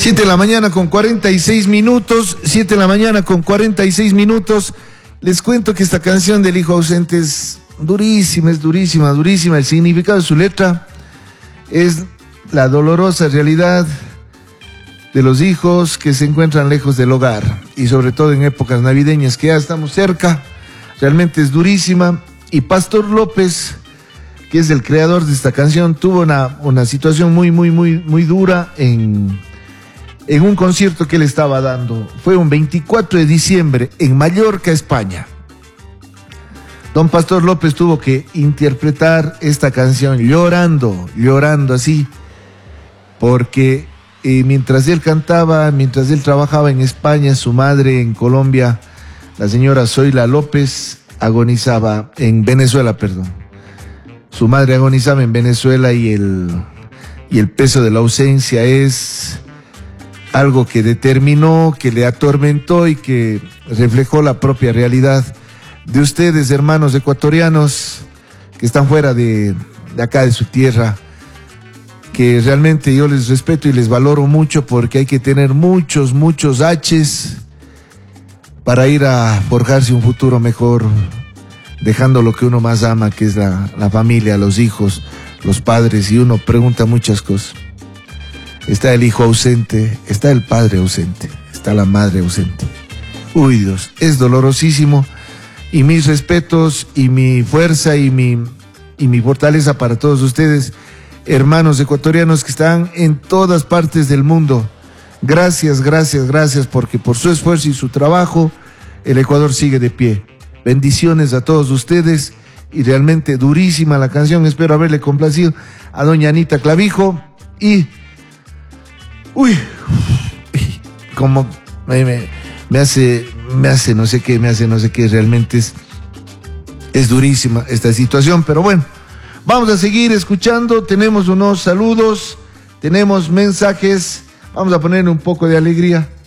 7 de la mañana con 46 minutos, 7 de la mañana con 46 minutos. Les cuento que esta canción del hijo ausente es durísima, durísima. El significado de su letra es la dolorosa realidad de los hijos que se encuentran lejos del hogar y sobre todo en épocas navideñas que ya estamos cerca. Realmente es durísima. Y Pastor López, que es el creador de esta canción, tuvo una situación muy dura en un concierto que él estaba dando. Fue un 24 de diciembre en Mallorca, España. Don Pastor López tuvo que interpretar esta canción llorando así, porque mientras él cantaba, mientras él trabajaba en España, su madre en Colombia, la señora Zoila López, agonizaba en Venezuela, perdón. Su madre agonizaba en Venezuela y el peso de la ausencia es algo que determinó, que le atormentó y que reflejó la propia realidad de ustedes, hermanos ecuatorianos que están fuera de acá de su tierra, que realmente yo les respeto y les valoro mucho porque hay que tener muchos H's para ir a forjarse un futuro mejor, dejando lo que uno más ama, que es la familia, los hijos, los padres, y uno pregunta muchas cosas. Está el hijo ausente, está el padre ausente, está la madre ausente. Uy, Dios, es dolorosísimo. Y mis respetos y mi fuerza y mi fortaleza para todos ustedes, hermanos ecuatorianos que están en todas partes del mundo. Gracias, porque por su esfuerzo y su trabajo, el Ecuador sigue de pie. Bendiciones a todos ustedes y realmente durísima la canción. Espero haberle complacido a doña Anita Clavijo y... como me hace no sé qué, realmente es durísima esta situación, pero bueno, vamos a seguir escuchando, tenemos unos saludos, tenemos mensajes, vamos a poner un poco de alegría.